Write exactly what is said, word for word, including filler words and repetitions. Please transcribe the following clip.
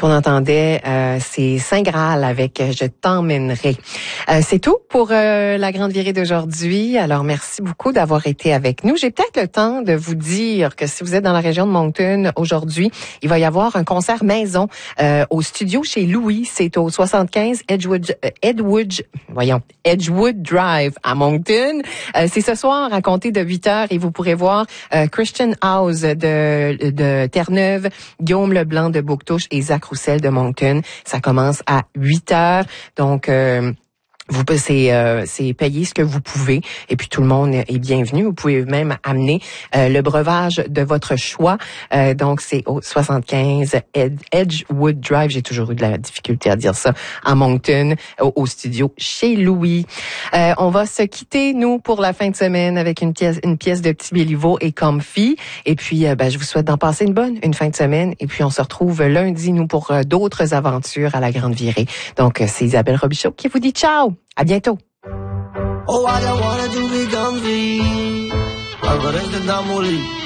qu'on entendait, euh, c'est Saint Graal avec Je t'emmènerai. Euh, c'est tout pour euh, la grande virée d'aujourd'hui. Alors, merci beaucoup d'avoir été avec nous. J'ai peut-être le temps de vous dire que si vous êtes dans la région de Moncton aujourd'hui, il va y avoir un concert maison euh, au studio chez Louis. C'est au soixante-quinze Edgewood, euh, Edgewood, voyons, Edgewood Drive à Moncton. Euh, c'est ce soir à compter de huit heures et vous pourrez voir euh, Christian House de, de Terre-Neuve, Guillaume Leblanc de Bouctouche et Zach Roussel de Moncton. Ça commence à huit heures. Donc, euh, vous c'est euh, c'est payer ce que vous pouvez et puis tout le monde est bienvenu. Vous pouvez même amener euh, le breuvage de votre choix. Euh, donc c'est au soixante-quinze Ed, Edgewood Drive. J'ai toujours eu de la difficulté à dire ça à Moncton, au, au studio chez Louis. Euh, on va se quitter nous pour la fin de semaine avec une pièce une pièce de Petit Béliveau et Comfy. Et puis euh, ben, je vous souhaite d'en passer une bonne une fin de semaine. Et puis on se retrouve lundi nous pour euh, d'autres aventures à la Grande Virée. Donc euh, c'est Isabelle Robichaud qui vous dit ciao. À bientôt. Oh, I don't wanna do be comfy. Al revés del Damoli.